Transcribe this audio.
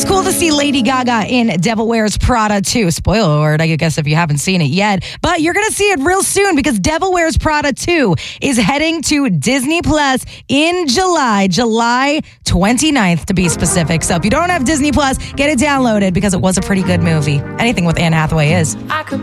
was cool to see Lady Gaga in Devil Wears Prada 2. Spoiler alert, I guess, if you haven't seen it yet. But you're going to see it real soon because Devil Wears Prada 2 is heading to Disney Plus in July 29th to be specific. So if you don't have Disney Plus, get it downloaded because it was a pretty good movie. Anything with Anne Hathaway is.